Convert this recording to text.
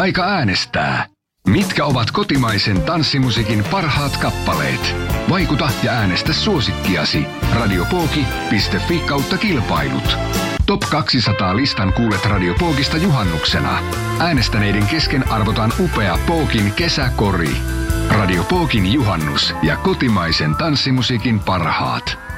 aika äänestää. Mitkä ovat kotimaisen tanssimusiikin parhaat kappaleet? Vaikuta ja äänestä suosikkiasi. Radiopoki.fi/kilpailut. Top 200 listan kuulet Radio Pookista juhannuksena. Äänestäneiden kesken arvotaan upea Pookin kesäkori. Radio Pookin juhannus ja kotimaisen tanssimusiikin parhaat.